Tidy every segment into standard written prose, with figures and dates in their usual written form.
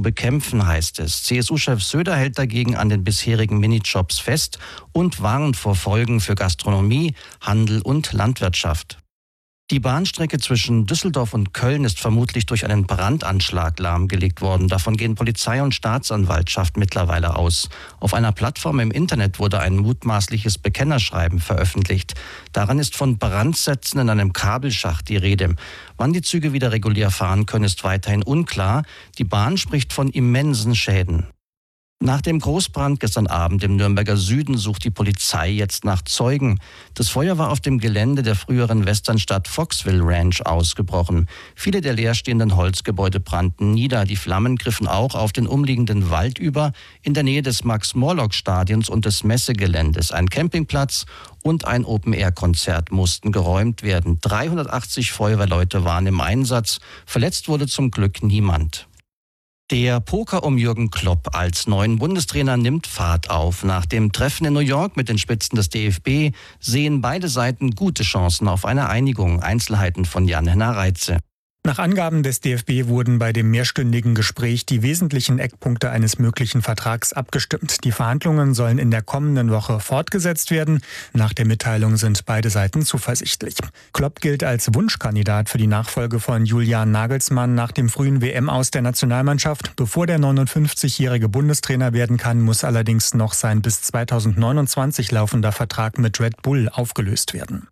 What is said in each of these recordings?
bekämpfen, heißt es. CSU-Chef Söder hält dagegen an den bisherigen Minijobs fest und warnt vor Folgen für Gastronomie, Handel und Landwirtschaft. Die Bahnstrecke zwischen Düsseldorf und Köln ist vermutlich durch einen Brandanschlag lahmgelegt worden. Davon gehen Polizei und Staatsanwaltschaft mittlerweile aus. Auf einer Plattform im Internet wurde ein mutmaßliches Bekennerschreiben veröffentlicht. Daran ist von Brandsätzen in einem Kabelschacht die Rede. Wann die Züge wieder regulär fahren können, ist weiterhin unklar. Die Bahn spricht von immensen Schäden. Nach dem Großbrand gestern Abend im Nürnberger Süden sucht die Polizei jetzt nach Zeugen. Das Feuer war auf dem Gelände der früheren Westernstadt Foxville Ranch ausgebrochen. Viele der leerstehenden Holzgebäude brannten nieder. Die Flammen griffen auch auf den umliegenden Wald über, in der Nähe des Max-Morlock-Stadions und des Messegeländes. Ein Campingplatz und ein Open-Air-Konzert mussten geräumt werden. 380 Feuerwehrleute waren im Einsatz. Verletzt wurde zum Glück niemand. Der Poker um Jürgen Klopp als neuen Bundestrainer nimmt Fahrt auf. Nach dem Treffen in New York mit den Spitzen des DFB sehen beide Seiten gute Chancen auf eine Einigung. Einzelheiten von Jan-Henner Reitze. Nach Angaben des DFB wurden bei dem mehrstündigen Gespräch die wesentlichen Eckpunkte eines möglichen Vertrags abgestimmt. Die Verhandlungen sollen in der kommenden Woche fortgesetzt werden. Nach der Mitteilung sind beide Seiten zuversichtlich. Klopp gilt als Wunschkandidat für die Nachfolge von Julian Nagelsmann nach dem frühen WM-Aus der Nationalmannschaft. Bevor der 59-jährige Bundestrainer werden kann, muss allerdings noch sein bis 2029 laufender Vertrag mit Red Bull aufgelöst werden.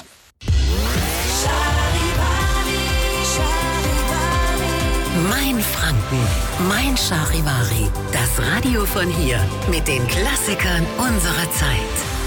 Mein Franken, mein Charivari, das Radio von hier mit den Klassikern unserer Zeit.